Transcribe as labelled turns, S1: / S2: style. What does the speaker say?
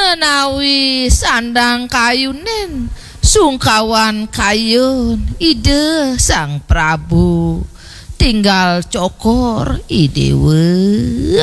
S1: menawi sandang kayunen sungkawan kayun ide Sang Prabu tinggal cokor idewe